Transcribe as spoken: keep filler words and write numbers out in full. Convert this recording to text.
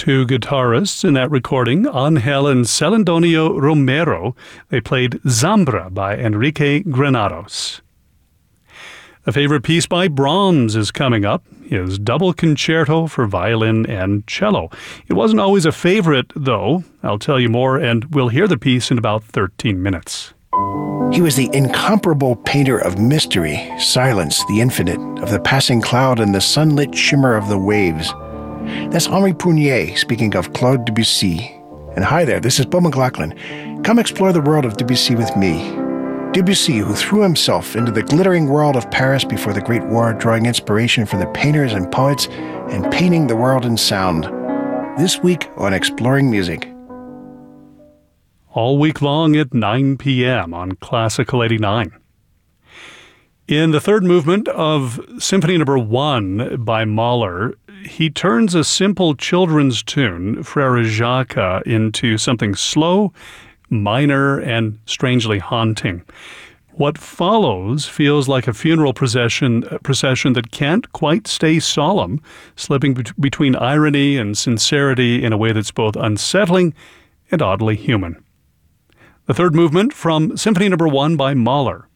Two guitarists in that recording, Angel and Celedonio Romero. They played Zambra by Enrique Granados. A favorite piece by Brahms is coming up, his double concerto for violin and cello. It wasn't always a favorite, though. I'll tell you more, and we'll hear the piece in about thirteen minutes. He was the incomparable painter of mystery, silence, the infinite, of the passing cloud and the sunlit shimmer of the waves. That's Henri Prunier speaking of Claude Debussy. And hi there, this is Beau McLaughlin. Come explore the world of Debussy with me. Debussy, who threw himself into the glittering world of Paris before the Great War, drawing inspiration from the painters and poets and painting the world in sound. This week on Exploring Music. All week long at nine p.m. on Classical eighty-nine. In the third movement of Symphony Number One by Mahler, he turns a simple children's tune, Frère Jacques, into something slow, minor, and strangely haunting. What follows feels like a funeral procession, a procession that can't quite stay solemn, slipping be- between irony and sincerity in a way that's both unsettling and oddly human. The third movement from Symphony Number One by Mahler.